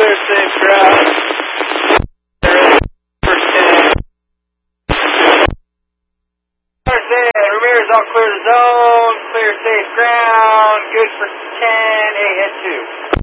clear safe ground. Ramirez, all clear the zone, clear safe ground, good for 10, hey, head 2.